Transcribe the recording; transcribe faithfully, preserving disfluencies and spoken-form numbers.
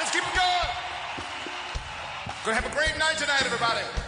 let's keep it going. Gonna have a great night tonight, everybody.